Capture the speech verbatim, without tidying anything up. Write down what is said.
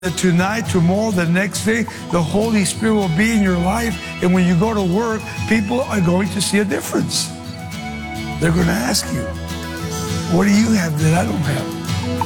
that tonight, tomorrow, the next day, the Holy Spirit will be in your life. And when you go to work, people are going to see a difference. They're going to ask you, what do you have that I don't have?